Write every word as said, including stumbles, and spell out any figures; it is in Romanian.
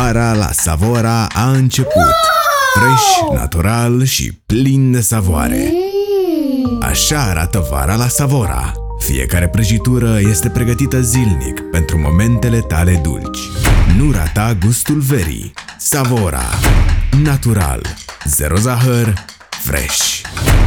Vara la Savora a început. Fresh, natural și plin de savoare. Așa arată vara la Savora. Fiecare prăjitură este pregătită zilnic pentru momentele tale dulci. Nu rata gustul verii. Savora. Natural. Zero zahăr. Fresh.